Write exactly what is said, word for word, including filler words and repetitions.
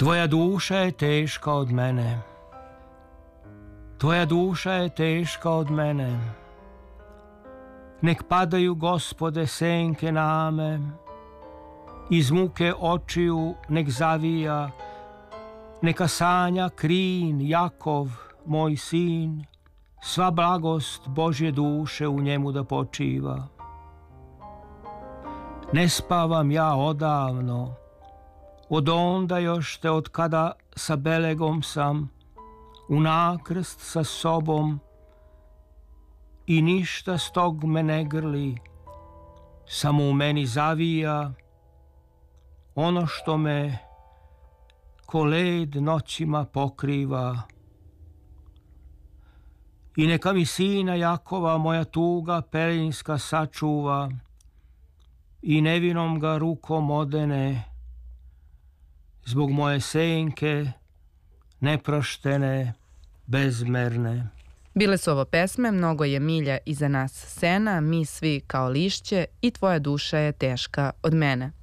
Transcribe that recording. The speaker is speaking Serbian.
Tvoja duša je teška od mene. Tvoja duša je teška od mene. Nek padaju, Gospode, senke na me. Iz muke očiju nek zavija. Neka sanja Krin, Jakov, moj sin. Sva blagost Božje duše u njemu da počiva. Ne spavam ja odavno, od onda još te od kada sa belegom sam, u nakrst sa sobom, i ništa s tog me ne grli, samo u meni zavija ono što me ko led noćima pokriva. I neka mi sina Jakova moja tuga pelinska sačuva i nevinom ga rukom odene zbog moje senke neproštene, bezmerne. Bile su ovo pesme Mnogo je milja iza nas sena, Mi svi kao lišće i Tvoja duša je teška od mene.